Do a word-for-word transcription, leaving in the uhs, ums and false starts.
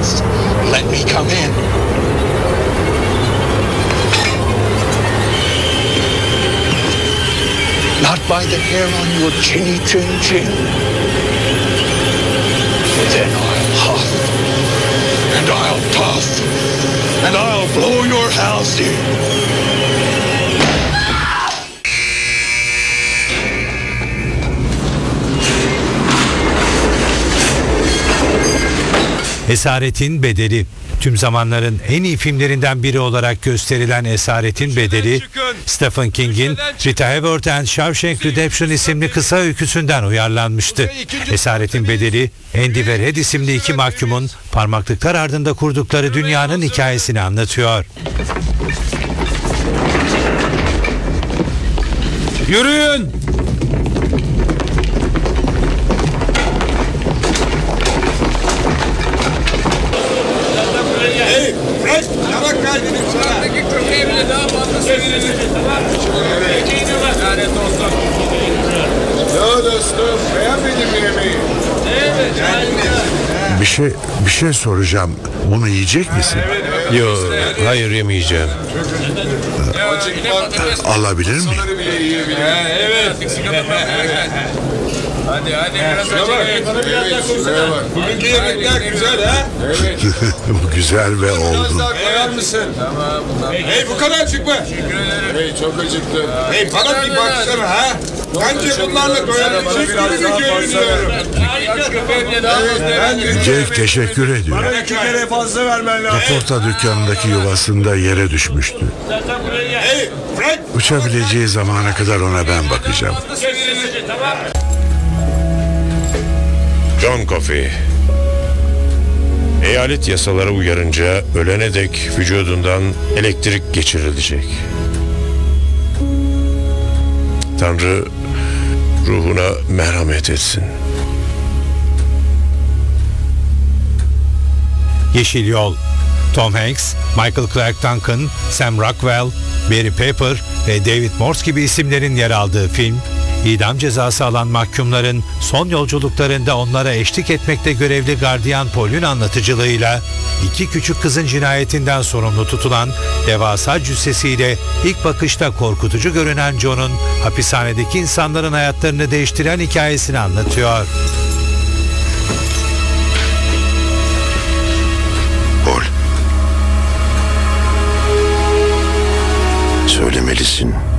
hands. Let me come in. Not by the hair on your chinny chin chin. Then I'll huff, and I'll puff, and I'll blow your house in. Esaretin Bedeli. Tüm zamanların en iyi filmlerinden biri olarak gösterilen Esaretin Bedeli, Stephen King'in Rita Hayworth and Shawshank Redemption isimli kısa öyküsünden uyarlanmıştı. Esaretin Bedeli, Andy ve Red isimli iki mahkumun parmaklıklar ardında kurdukları dünyanın hikayesini anlatıyor. Yürüyün! Hey, Fred, yavaş kalbini sana. Köpeği bile daha fazla sevinirsin. Tamam mı? Lanet olsun. Ne dostum, beğenmedin mi yemeği? Evet, harika. Bir şey, bir şey soracağım. Bunu yiyecek misin? Yok, hayır yemeyeceğim. Alabilir miyim? Evet. Hadi hadi biraz acele et. Bugünkü yemekler güzel ha? Evet. Bu güzel ve olgun. Biraz daha koyar mısın? Tamam. Hey bu kadar çıkma. Teşekkür ederim. Hey çok acıktım. Hey bana bir baksana ha. Bence bunlarla doyabilecek gibi görünüyorum. Jake teşekkür ediyor. Bana iki kere fazla vermen lazım. Kaporta dükkanındaki yuvasında yere düşmüştü. Hey Fred. Uçabileceği zamana kadar ona ben bakacağım. John Coffey. Eyalet yasalara uyarınca ölene dek vücudundan elektrik geçirilecek. Tanrı ruhuna merhamet etsin. Yeşil Yol. Tom Hanks, Michael Clarke Duncan, Sam Rockwell, Barry Pepper ve David Morse gibi isimlerin yer aldığı film, idam cezası alan mahkumların son yolculuklarında onlara eşlik etmekte görevli gardiyan Paul'ün anlatıcılığıyla iki küçük kızın cinayetinden sorumlu tutulan devasa cüssesiyle ilk bakışta korkutucu görünen John'un hapishanedeki insanların hayatlarını değiştiren hikayesini anlatıyor. Paul. Söylemelisin.